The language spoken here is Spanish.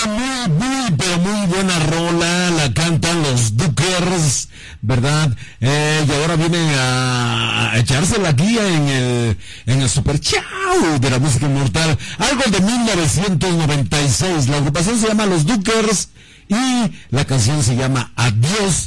Pero muy buena rola, la cantan los Dookers, ¿verdad? Y ahora vienen a echarse la guía en el Super Chao de la música inmortal, algo de 1996. La agrupación se llama Los Dookers y la canción se llama Adiós.